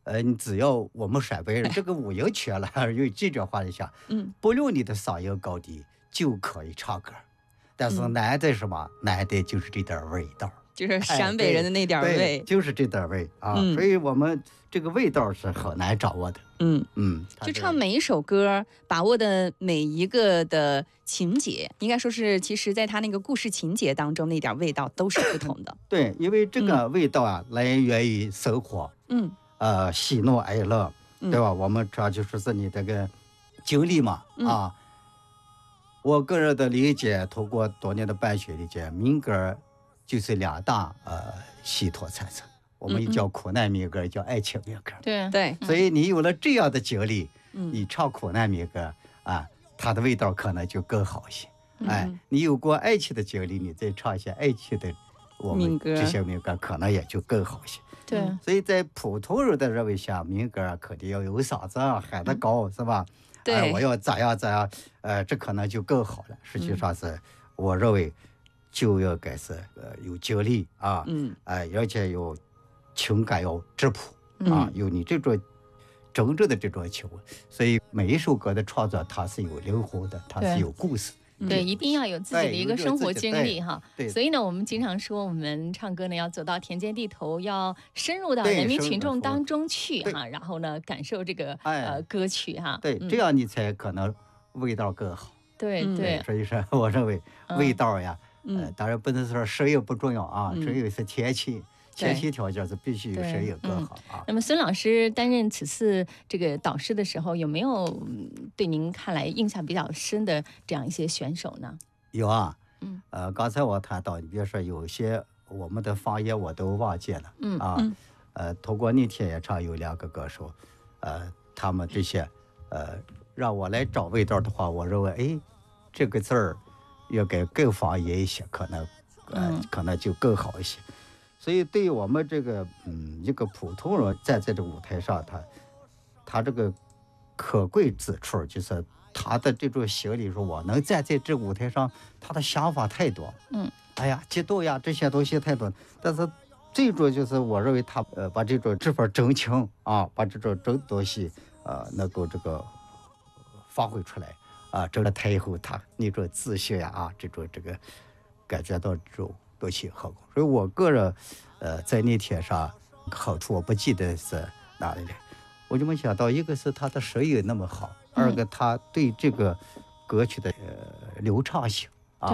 你只要我们陕北人这个五音全了，用这句话来讲，不论你的嗓音高低就可以唱歌。但是难的是什么？难的就是这点味道。 就是陕北人的那点味， 就是这点味啊，所以我们这个味道是很难掌握的。 就唱每一首歌，把握的每一个的情节，应该说是，其实在他那个故事情节当中，那点味道都是不同的。 对，因为这个味道啊，来源于生活，喜怒哀乐，对吧？我们主要就是说你这个经历嘛，我个人的理解，通过多年的办学理解，民歌就是两大系统产生，我们也叫苦难民歌，也叫爱情民歌。 对， 所以你有了这样的经历，你唱苦难民歌啊，它的味道可能就更好一些。你有过爱情的经历，你再唱一些爱情的我们这些民歌，可能也就更好一些。 对， 所以在普通人的认为下，民歌肯定要有嗓子喊得高，是吧？ 对， 我要咋样，这可能就更好了。实际上是，我认为就应该是有经历啊，而且有情感要质朴啊，有你这种真正的这种情，所以每一首歌的创作它是有灵魂的，它是有故事。 对，一定要有自己的一个生活经历哈。所以呢，我们经常说，我们唱歌呢要走到田间地头，要深入到人民群众当中去哈，然后呢感受这个歌曲哈。 对，这样你才可能味道更好。 对， 所以说我认为味道呀，当然不能说声音不重要啊，主要是天气。前期条件是必须有声音更好啊。 那么孙老师担任此次这个导师的时候，有没有对您看来印象比较深的这样一些选手呢？ 有啊，刚才我谈到，你比如说有些我们的方言我都忘记了，通过那天演唱有2个歌手，他们这些让我来找味道的话，我认为这个字儿应该更方言一些，可能就更好一些。所以对于我们这个一个普通人站在这个舞台上，他这个可贵之处就是他的这种心理，说我能站在这舞台上，他的想法太多，激动呀，这些东西太多。但是最主要就是我认为他把这种这份真情啊，把这种真东西能够这个发挥出来啊，整个台以后他那种自信呀这种这个感觉到这种东西很好。所以我个人在那天上好处我不记得是哪里来，我就没想到，一个是他的声音那么好，二个他对这个歌曲的流畅性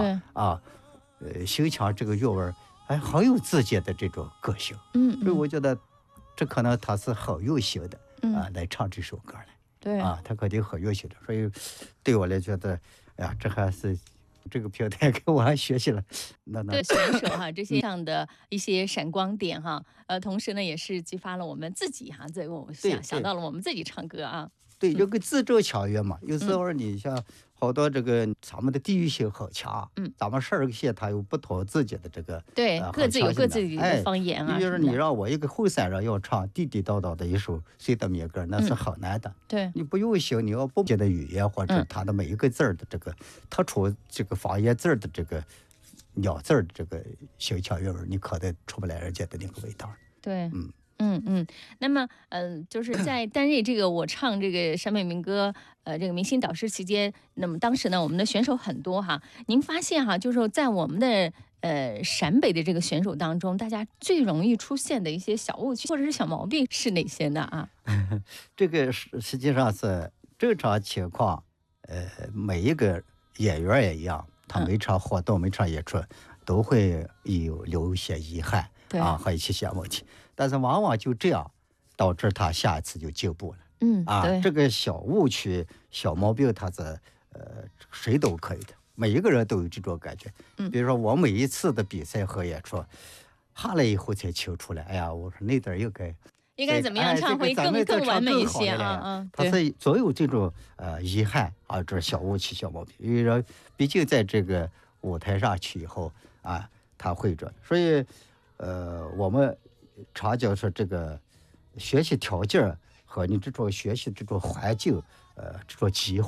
心腔这个韵味很有自己的这种个性。所以我觉得这可能他是很用心的来唱这首歌来。 对他肯定很用心的。所以对我来觉得，这还是这个平台给我还学习了。 对选手哈，这些样的一些闪光点哈，同时呢也是激发了我们自己哈，在我想到了我们自己唱歌啊。 对，有个自证强约嘛。有时候你像好多这个咱们的地域性很强，咱们12个县它有不同自己的这个对，各自有各自的方言啊。 比如说你让我一个后山人要唱地地道道的一首谁的民歌，那是很难的。 对， 你不用心，你要不记的语言或者它的每一个字的这个特殊这个方言字的这个鸟字的这个心腔韵味，你可能出不来人家的那个味道。 对，那么就是在担任这个我唱这个陕北民歌这个明星导师期间，那么当时呢我们的选手很多哈，您发现哈，就是在我们的陕北的这个选手当中，大家最容易出现的一些小误区或者是小毛病是哪些呢啊？ 这个实际上是正常情况，每一个演员也一样，他每场活动每场演出都会留一些遗憾和一些问题，但是往往就这样导致他下一次就进步了。这个小误区小毛病他是谁都可以的，每一个人都有这种感觉。比如说我每一次的比赛和演出下来以后才清楚了，我说那点应该怎么样唱会更完美一些啊？ 他是总有这种遗憾这小误区小毛病，因为说毕竟在这个舞台上去以后他会这，所以我们常讲说这个学习条件和你这种学习这种环境这种机会